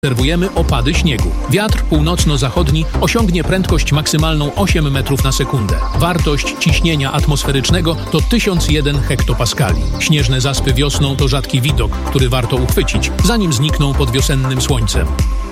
Obserwujemy opady śniegu. Wiatr północno-zachodni osiągnie prędkość maksymalną 8 metrów na sekundę. Wartość ciśnienia atmosferycznego to 1001 hektopaskali. Śnieżne zaspy wiosną to rzadki widok, który warto uchwycić, zanim znikną pod wiosennym słońcem.